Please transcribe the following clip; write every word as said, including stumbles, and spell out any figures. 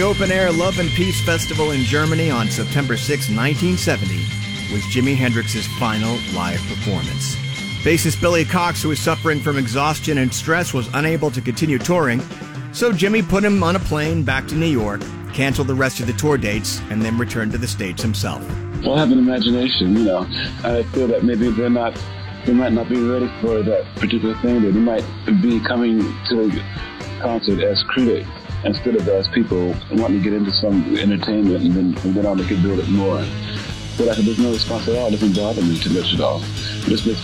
the open-air Love and Peace Festival in Germany on September sixth, nineteen seventy, was Jimi Hendrix's final live performance. Bassist Billy Cox, who was suffering from exhaustion and stress, was unable to continue touring, so Jimmy put him on a plane back to New York, canceled the rest of the tour dates, and then returned to the States himself. Well, have an imagination, you know. I feel that maybe they're not, they might not be ready for that particular thing. They might be coming to the concert as critics instead of as people wanting to get into some entertainment, and then from then on they could build it more. So like, there's no response at all. It doesn't bother me too much at all. Just